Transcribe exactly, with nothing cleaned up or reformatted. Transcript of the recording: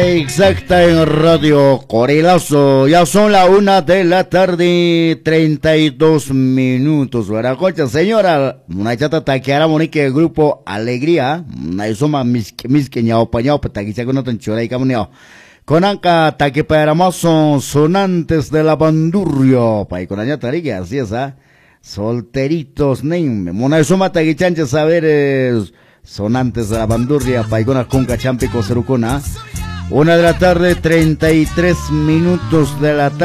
Exacta en Radio Corilazo, ya son la una de la tarde, treinta y dos minutos. ¿Verdad, concha? Señora, una chata taqueara monique el grupo Alegría, una isoma misque ñao pañao, petaquicha con otro chora y camuneo. Con anca taque para más son sonantes de la bandurria, pa' y con aña tariga, así es, ¿ah? Solteritos, nein, una isoma taquichancha saberes sonantes de la bandurria, pa' y con conca champico cerucona. Una de la tarde, treinta y tres minutos de la tarde.